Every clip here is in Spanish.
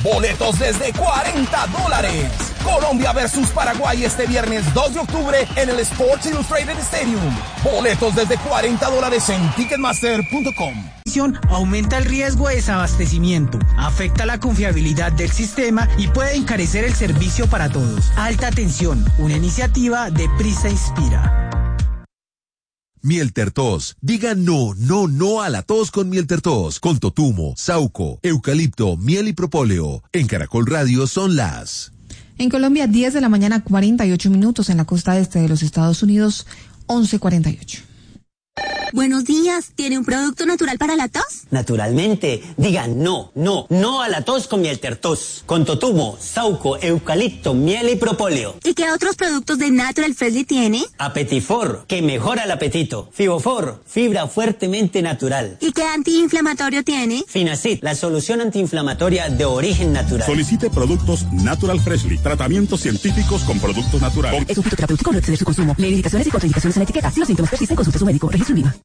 Boletos desde $40. Colombia versus Paraguay este viernes 2 de octubre en el Sports Illustrated Stadium. Boletos desde $40 en Ticketmaster.com. Aumenta el riesgo de desabastecimiento, afecta la confiabilidad del sistema y puede encarecer el servicio para todos. Alta tensión, una iniciativa de Prisa Inspira. Mieltertos. Diga no a la tos con Mieltertos. Con totumo, sauco, eucalipto, miel y propóleo. En Caracol Radio son las... En Colombia, 10 de la mañana, 48 minutos. En la costa este de los Estados Unidos, 11:48. Buenos días, ¿tiene un producto natural para la tos? Naturalmente, diga no a la tos con Mieltertos, con totumo, sauco, eucalipto, miel y propóleo. ¿Y qué otros productos de Natural Freshly tiene? Apetifor, que mejora el apetito. Fibofor, fibra fuertemente natural. ¿Y qué antiinflamatorio tiene? Finacid, la solución antiinflamatoria de origen natural. Solicite productos Natural Freshly, tratamientos científicos con productos naturales. Es un fitoterapéutico, no exceder su consumo. Lee indicaciones y contraindicaciones en la etiqueta. Si los síntomas persisten, consulte a su médico. Registro INVIMA.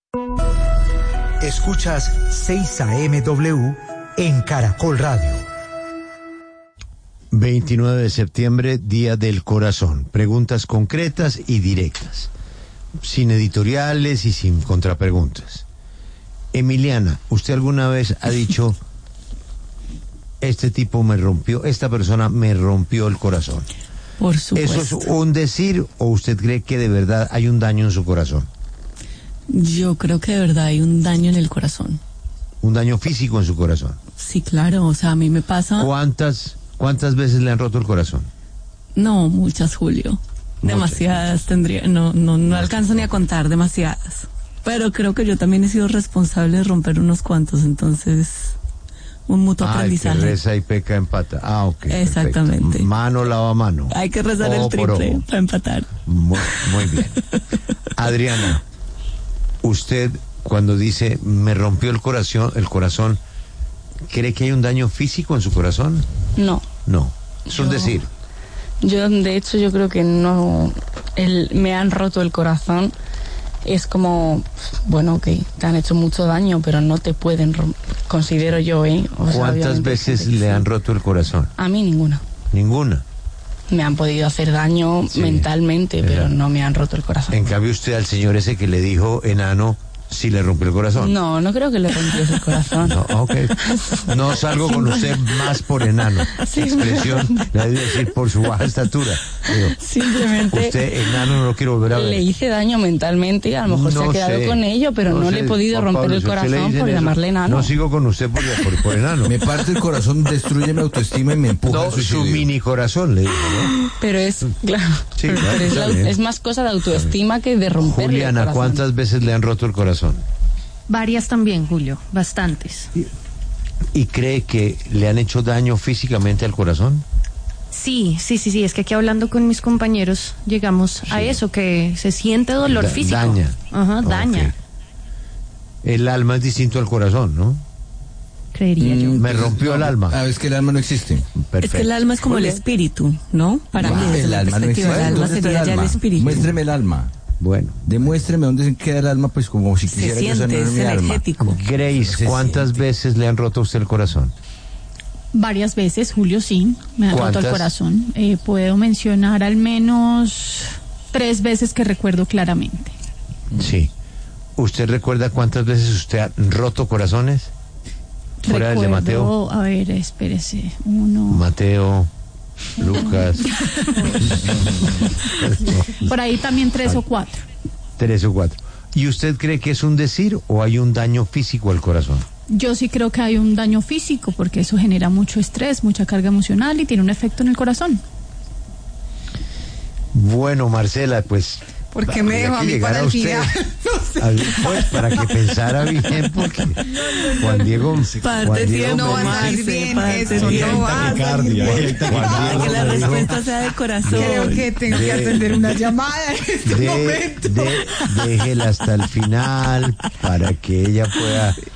Escuchas 6 AMW en Caracol Radio. 29 de septiembre, Día del Corazón. Preguntas concretas y directas, sin editoriales y sin contrapreguntas. Emiliana, ¿usted alguna vez ha dicho, esta persona me rompió el corazón? Por supuesto. ¿Eso es un decir o usted cree que de verdad hay un daño en su corazón? Yo creo que de verdad hay un daño en el corazón. ¿Un daño físico en su corazón? Sí, claro, o sea, a mí me pasa... ¿Cuántas veces le han roto el corazón? No, muchas, Julio. Demasiadas tendría, no alcanzo ni a contar, demasiadas. Pero creo que yo también he sido responsable de romper unos cuantos, entonces... un mutuo aprendizaje. El que reza y peca empata. Ah, ok. Exactamente. Perfecto. Mano lava mano. Hay que rezar el triple para empatar. Muy bien. Adriana, usted cuando dice me rompió el corazón, ¿cree que hay un daño físico en su corazón? No. No. Es un decir. De hecho, yo creo que no. Me han roto el corazón. Es como, bueno, ok, te han hecho mucho daño, pero no te pueden considero yo, ¿Cuántas veces le han roto el corazón? A mí ninguna. ¿Ninguna? Me han podido hacer daño mentalmente, pero no me han roto el corazón. En cambio, usted al señor ese que le dijo enano, sí le rompió el corazón. No creo que le rompiese el corazón. No, ok. No salgo con usted más por enano. Expresión, le voy a decir por su baja estatura. Digo, simplemente. Usted enano no lo quiero volver a ver. Le hice daño mentalmente y a lo mejor se ha quedado con ello, pero no le he podido romper el corazón por llamarle enano. No sigo con usted por enano. Me parte el corazón, destruye mi autoestima y me empuja al suicidio. Su mini corazón, le digo, ¿no? Pero es, claro, sí, pero es más cosa de autoestima que de romper el corazón. Juliana, ¿cuántas veces le han roto el corazón? Varias también, Julio, bastantes. ¿Y cree que le han hecho daño físicamente al corazón? Sí, es que aquí hablando con mis compañeros llegamos a eso, que se siente dolor físico. Daña. Ajá, daña. Okay. El alma es distinto al corazón, ¿no? Creería yo. Me rompió el alma. Es que el alma no existe. Perfecto. Es que el alma es como el espíritu, ¿no? Para mí, desde la perspectiva, el alma sería ya el espíritu. Muéstreme el alma. Bueno. Demuéstreme dónde queda el alma, pues como si quisiera que eso no era mi alma. Grace, ¿cuántas veces le han roto a usted el corazón? Varias veces, Julio, sí, me han roto el corazón. Puedo mencionar al menos 3 veces que recuerdo claramente. Sí. ¿Usted recuerda cuántas veces usted ha roto corazones? ¿Fuera del de Mateo? A ver, espérese. 1. Mateo, Lucas. Por ahí también 3 o 4. 3 o 4. ¿Y usted cree que es un decir o hay un daño físico al corazón? Yo sí creo que hay un daño físico porque eso genera mucho estrés, mucha carga emocional y tiene un efecto en el corazón. Bueno, Marcela, pues... ¿Por qué me dejó a mí para el final? Pues para que pensara bien, porque Juan Diego no va a salir bien, eso no va a salir bien. Que la respuesta sea de corazón. Creo que tengo que atender una llamada en este momento. Déjela hasta el final para que ella pueda